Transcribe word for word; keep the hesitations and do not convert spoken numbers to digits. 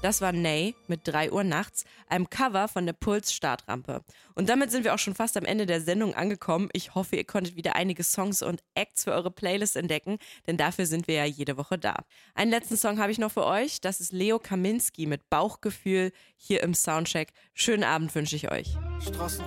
Das war Ney mit drei Uhr nachts, einem Cover von der Puls Startrampe. Und damit sind wir auch schon fast am Ende der Sendung angekommen. Ich hoffe, ihr konntet wieder einige Songs und Acts für eure Playlist entdecken, denn dafür sind wir ja jede Woche da. Einen letzten Song habe ich noch für euch. Das ist Leo Kaminski mit Bauchgefühl hier im Soundcheck. Schönen Abend wünsche ich euch.